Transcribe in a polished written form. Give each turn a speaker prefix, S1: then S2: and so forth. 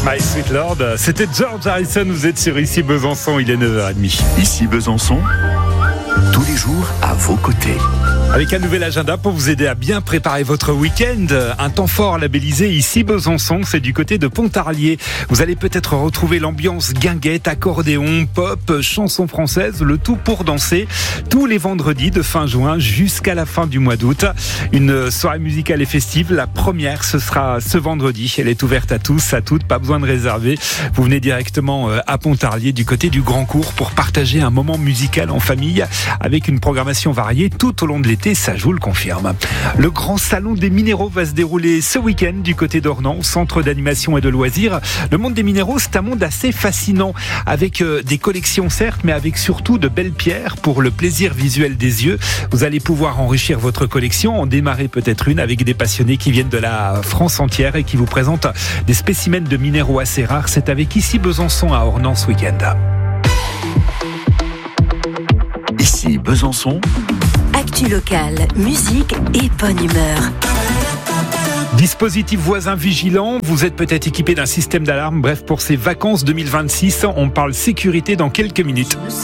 S1: My Sweet Lord, c'était George Harrison, vous êtes sur Ici Besançon, il est 9h30.
S2: Ici Besançon, tous les jours à vos côtés.
S1: Avec un nouvel agenda pour vous aider à bien préparer votre week-end. Un temps fort labellisé Ici Besançon, c'est du côté de Pontarlier. Vous allez peut-être retrouver l'ambiance guinguette, accordéon, pop, chansons françaises, le tout pour danser. Tous les vendredis de fin juin jusqu'à la fin du mois d'août. Une soirée musicale et festive. La première, ce sera ce vendredi. Elle est ouverte à tous, à toutes, pas besoin de réserver. Vous venez directement à Pontarlier du côté du Grand Cours pour partager un moment musical en famille avec une programmation variée tout au long de l'été. Ça, je vous le confirme. Le grand salon des minéraux va se dérouler ce week-end du côté d'Ornans, centre d'animation et de loisirs. Le monde des minéraux, c'est un monde assez fascinant, avec des collections certes, mais avec surtout de belles pierres pour le plaisir visuel des yeux. Vous allez pouvoir enrichir votre collection, en démarrer peut-être une avec des passionnés qui viennent de la France entière et qui vous présentent des spécimens de minéraux assez rares. C'est avec Ici Besançon à Ornans ce week-end.
S2: Ici Besançon.
S3: Actu locale, musique et bonne humeur.
S1: Dispositif voisin vigilant, vous êtes peut-être équipé d'un système d'alarme. Bref, pour ces vacances 2026, on parle sécurité dans quelques minutes.